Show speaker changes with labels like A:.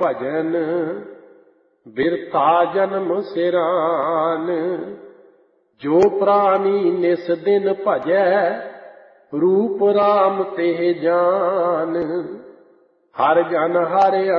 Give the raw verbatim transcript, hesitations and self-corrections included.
A: ਭਜਨ ਬਿਰਥਾ ਜਨਮ ਸਿਰਾਨ। ਜੋ ਪ੍ਰਾਨੀ ਨਿਸ ਦਿਨ ਭਜੈ ਰੂਪ ਰਾਮ ਤੇ ਜਾਨ। ਹਰ ਜਨ ਹਰ